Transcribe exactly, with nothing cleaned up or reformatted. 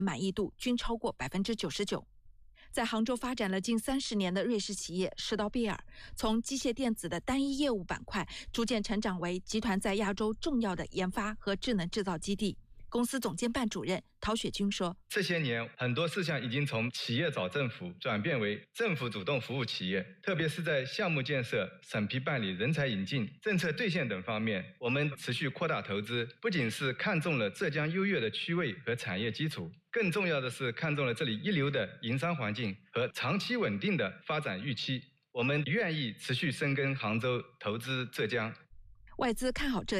满意度均超过 百分之九十九。在杭州发展了近三十年的瑞士企业施道贝尔，从机械电子的单一业务板块逐渐成长为集团在亚洲重要的研发和智能制造基地。公司总监办主任陶雪军说， 这些年很多事项已经从企业找政府转变为政府主动服务企业，特别是在项目建设、审批办理、人才引进、政策兑现等方面，我们持续扩大投资，不仅是看中了浙江优越的区位和产业基础，更重要的是看中了这里一流的营商环境和长期稳定的发展预期。我们愿意持续深耕杭州，投资浙江。 外资看好浙